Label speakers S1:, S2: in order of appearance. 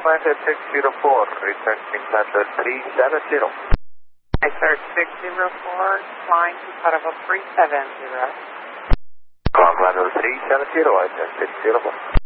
S1: Atlantic 604, returning Atlantic 370.
S2: Iceberg 604, flying to Cutover 370.
S1: Atlantic 370, Atlantic 604.